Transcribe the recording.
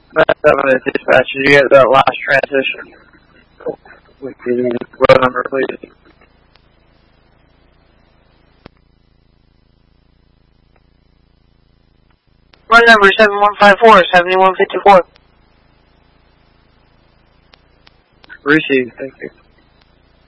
Dispatch, did you get that last transition? With the road number, please. Road number 7154, 7154. Received, thank you.